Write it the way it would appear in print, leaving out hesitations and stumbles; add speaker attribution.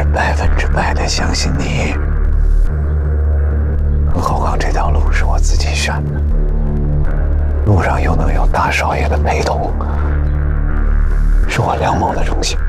Speaker 1: 100%的相信你。更何况这条路是我自己选的，路上又能有大少爷的陪同，是我梁某的荣幸。